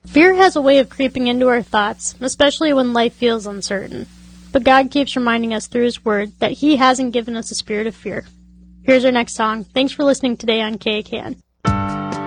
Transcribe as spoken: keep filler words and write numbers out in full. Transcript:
Fear has a way of creeping into our thoughts, especially when life feels uncertain. But God keeps reminding us through His Word that He hasn't given us a spirit of fear. Here's our next song. Thanks for listening today on K A K N.